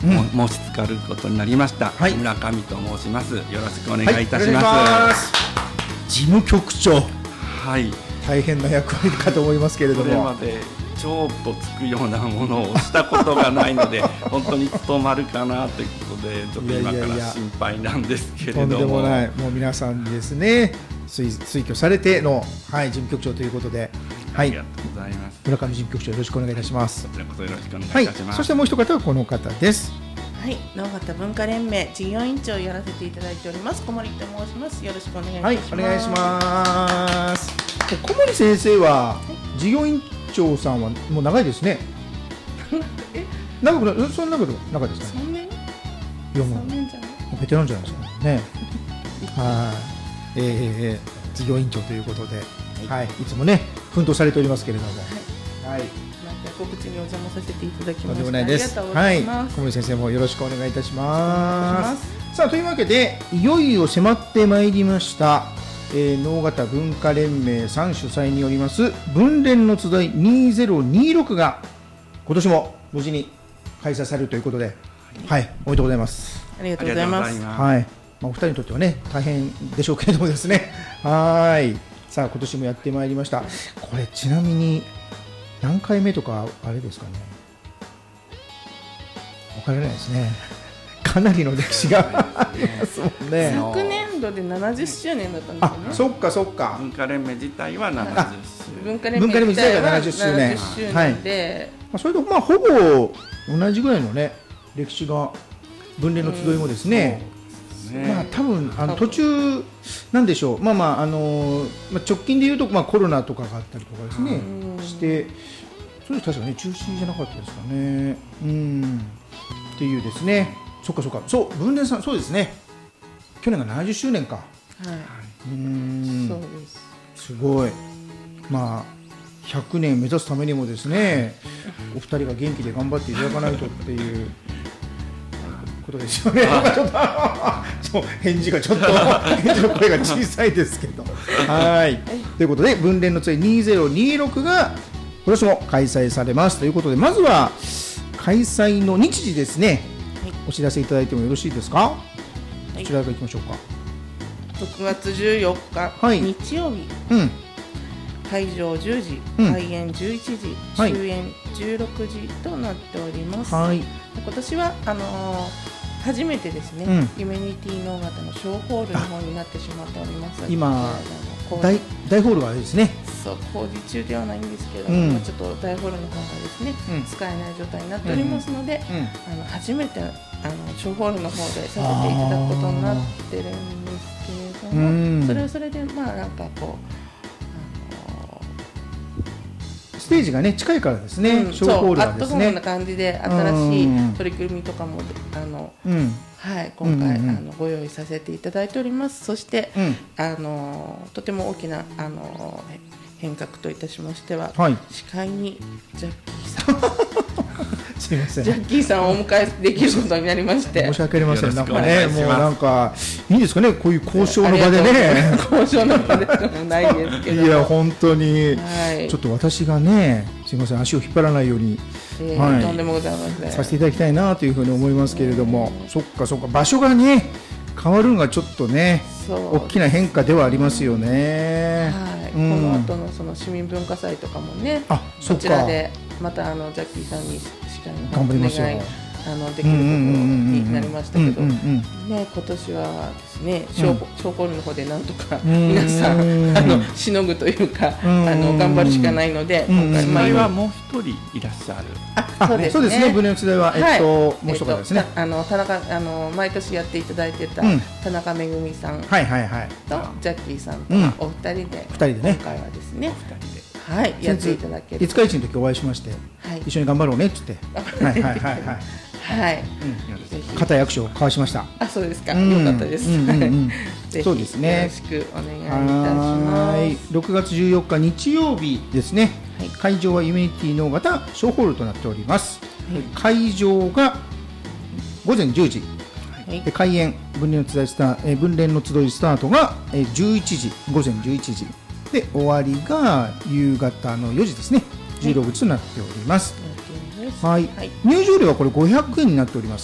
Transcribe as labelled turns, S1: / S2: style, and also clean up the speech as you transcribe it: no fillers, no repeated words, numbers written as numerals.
S1: 申し付かることになりました、
S2: はい、
S1: 村上と申します。よろしくお願いいたします。
S2: 事務局長、
S1: はい、
S2: 大変な役割かと思いますけれども、
S1: これまで超とつくようなものをしたことがないので本当に務まるかなということでちょっと今から心配なんですけれども。
S2: とんでもない、もう皆さんにですね推挙されての、はい、事務局長ということで、はい、
S1: ありがとうございます。
S2: 村上事務局長、よろしくお願いいたします。
S1: こちらこそよろしくお願いいたします。
S2: はい、そしてもう一方はこの方です。
S3: はい、直方文化連盟事業委員長をやらせていただいております小森と申します。よろしくお願いいたします。
S2: はい、お願いします。小森先生は、事業委員長さんはもう長いですね。長くない、そんなこと長いですかね。
S3: 3年？
S2: いやもう
S3: 3年じゃない？
S2: ベテランじゃないですかね。はい、事業委員長ということで、はい、いつもね奮闘されておりますけれども、はい。
S3: 告知にお邪魔させていただきました。
S2: とんでもないです。はい、小森先生もよろしくお願いいたします。さあ、というわけでいよいよ迫ってまいりました、直方文化連盟さん主催によります文連の集い2026が今年も無事に開催されるということで、はい、おめでとうございます。
S3: ありがとうございます。
S2: はい、お二人にとってはね大変でしょうけれどもですね、はい、さあ今年もやってまいりました。これちなみに何回目とかあれですかね、分からないですね。かなりの歴史がありますもんね。
S3: 昨年度で70周年だったんですよね。
S2: あ、そっかそっか。
S1: 文化連盟自体は70周年。
S3: 文化連盟自体は70周年で、
S2: はい、それとまあほぼ同じぐらいのね歴史が文連の集いもですね。まあ多分途中なんでしょう、まあ直近でいうとコロナとかがあったりとかですねして、それ確かね中止じゃなかったですかね。っていうですね。そっかそっか、そう文連さん、そうですね。去年が70周年か。はい。そうです。すごい。まあ100年目指すためにもですね、お二人が元気で頑張っていただかないとっていうことですよね。そう、返事がちょっと返事の声が小さいですけど。はい。ということで文連の集い2026が今年も開催されますということで、まずは開催の日時ですね。お知らせいただいてもよろしいですか。こちらからいきましょうか。
S3: 6月14日、日曜日、会場10時、開演11時、終演16時となっております。今年は初めてですね、ユメニティ能形の小ホールの方になってしまっております。
S2: 今大ホールがですね、
S3: そう工事中ではないんですけども、ちょっと大ホールの方がですね、使えない状態になっておりますので、初めて小ホールの方でさせていただくことになってるんですけれども、それはそれでまあなんかこ
S2: うステージがね近いからですね、小ホールがですね、アットホームな
S3: 感じで新しい取り組みとかもはい、今回ご用意させていただいております。そして、とても大きな変革といたしましては、司会にジャッキーさん
S2: すいません、
S3: ジャッキーさんをお迎えできることになりまして、
S2: 申し訳ありません。なんかね、もうなんかいいんですかね、こういう交渉の場でね、
S3: 交渉の場でもないですけど、
S2: いや本当に、ちょっと私がね、すいません、足を引っ張らないように、
S3: とんでもございません、
S2: させていただきたいなというふうに思いますけれども、そっかそっか、場所がね変わるのがちょっとね大きな変化ではありますよね。
S3: この後のその市民文化祭とかもね、そちらでまたジャッキーさんに司会のお願いできることになりましたけど、ね、今年はですね、小ホールの方でなんとか皆さんしのぐというか頑張るしかないので、
S1: 今回はもう一人いらっしゃる。
S2: そうですね。文連の世代はもう一方ですね。
S3: 田中毎年やっていただいてた田中めぐみさんとジャッキーさんとお二人で今回はですね。はい、やっていただける。
S2: 五日市の時お会いしまして、一緒に頑張ろうねって言って、はい、固い握手を交わしました。
S3: あ、そうですか。よかったです。
S2: そうですね。
S3: よろしくお願いいたします。
S2: 6月14日日曜日ですね。会場はユメニティ能形小ホールとなっております。会場が午前10時。開演文連の集いスタートが11時、午前11時。で終わりが夕方の4時ですね。16時となっております。はい、入場料はこれ500円になっております。